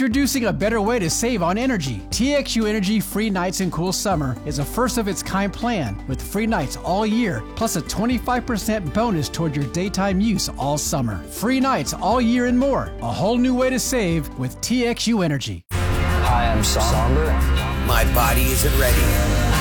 Introducing a better way to save on energy. TXU Energy Free Nights and Cool Summer is a first-of-its-kind plan with free nights all year, plus a 25% bonus toward your daytime use all summer. Free nights all year and more. A whole new way to save with TXU Energy. Hi, I'm Somber. My body isn't ready.